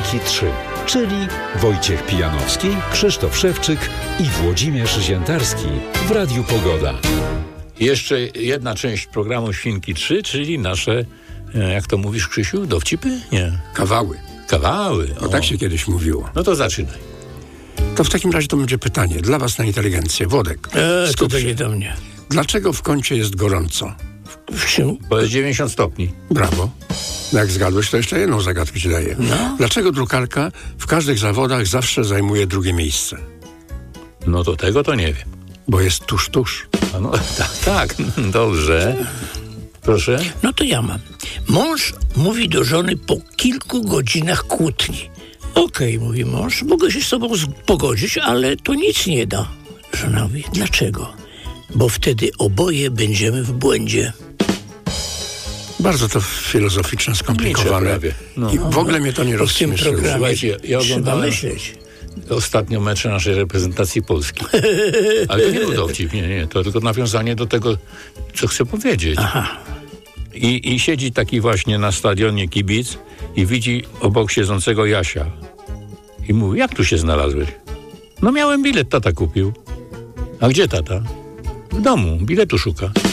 Świnki 3, czyli Wojciech Pijanowski, Krzysztof Szewczyk i Włodzimierz Ziętarski w Radiu Pogoda. Jeszcze jedna część programu Świnki 3, czyli nasze, jak to mówisz, Krzysiu, dowcipy? Nie. Kawały. Kawały. No tak się kiedyś mówiło. No to zaczynaj. To w takim razie to będzie pytanie dla was na inteligencję. Włodek, skup to się. nie do mnie. Dlaczego w kącie jest gorąco? W czym? Bo jest 90 stopni. Brawo. Jak zgadłeś, to jeszcze jedną zagadkę ci daję. No. Dlaczego drukarka w każdych zawodach zawsze zajmuje drugie miejsce? No to tego to nie wiem. Bo jest tuż. A no tak, dobrze. Proszę. No to ja mam. Mąż mówi do żony po kilku godzinach kłótni. Okej, mówi mąż, mogę się z tobą pogodzić, ale to nic nie da. Żona mówi, dlaczego? Bo wtedy oboje będziemy w błędzie. Bardzo to filozoficzne, skomplikowane. prawie. No. I w ogóle mnie to nie Bo w tym rozśmieszyło. programie Słuchajcie, ja trzeba oglądałem myśleć. ostatnio mecze naszej reprezentacji Polski. Ale to nie był dowcip, nie. To tylko nawiązanie do tego, co chcę powiedzieć. Aha. I siedzi taki właśnie na stadionie kibic i widzi obok siedzącego Jasia. I mówi, jak tu się znalazłeś? No miałem bilet, tata kupił. A gdzie tata? W domu, biletu szuka.